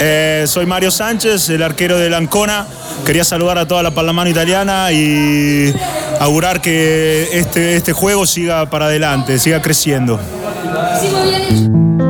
Soy Mario Sánchez, el arquero del Ancona. Quería saludar a toda la Pallamano italiana y augurar que este juego siga para adelante, siga creciendo.